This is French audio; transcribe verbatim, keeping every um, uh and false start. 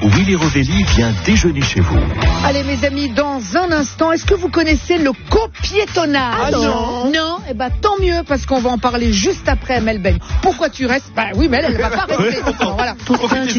Willy Rovelli vient déjeuner chez vous. Allez mes amis, dans un instant, est-ce que vous connaissez le copiétonnage? Ah non. Non, eh ben tant mieux, parce qu'on va en parler juste après Melben. Pourquoi tu restes? Bah oui, mais elle, elle va pas rester. Alors, voilà. Profitez-en.